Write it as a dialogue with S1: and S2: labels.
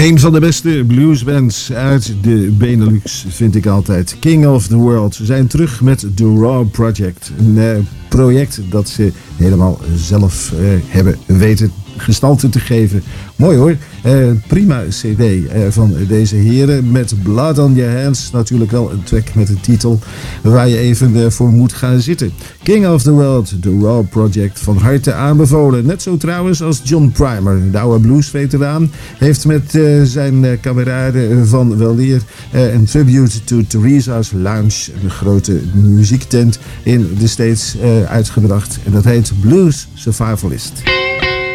S1: Een van de beste bluesbands uit de Benelux vind ik altijd. King of the World. Ze zijn terug met The Raw Project. Een project dat ze helemaal zelf hebben weten gestalte te geven. Mooi hoor. Prima cd van deze heren. Met Blood on Your Hands. Natuurlijk wel een track met een titel waar je even voor moet gaan zitten. King of the World, The Raw Project. Van harte aanbevolen. Net zo trouwens als John Primer. De oude bluesveteraan heeft met zijn kameraden van weleer een tribute to Theresa's Lounge. Een grote muziektent in de States uitgebracht. En dat heet Blues Survivalist.